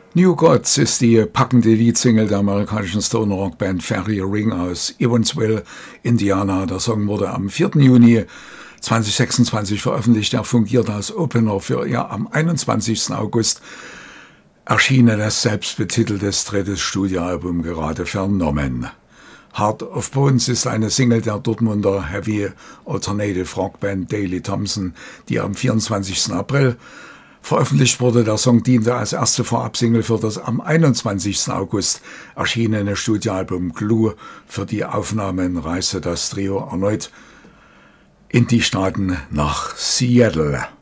New Gods ist die packende Leadsingle der amerikanischen Stoner-Rock-Band Fairy Ring aus Evansville, Indiana. Der Song wurde am 4. Juni 2026 veröffentlicht. Er fungiert als Opener für ihr am 21. August erschienenes, selbstbetiteltes drittes Studioalbum gerade vernommen. Heart of Bones ist eine Single der Dortmunder Heavy Alternative Rockband Daley Thompson, die am 24. April veröffentlicht wurde. Der Song diente als erste Vorabsingle für das am 21. August erschienene Studioalbum Glue. Für die Aufnahmen reiste das Trio erneut in die Staaten nach Seattle.